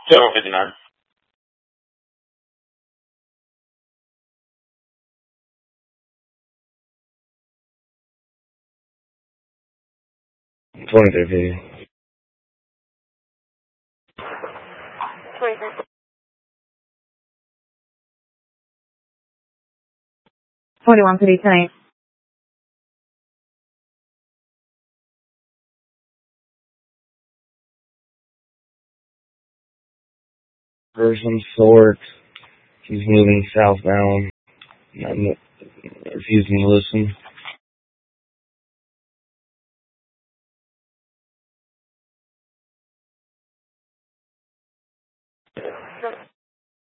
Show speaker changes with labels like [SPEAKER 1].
[SPEAKER 1] 7:59.
[SPEAKER 2] 2350.
[SPEAKER 3] 4150 tonight.
[SPEAKER 2] Person sort. He's moving southbound. Not refusing to listen.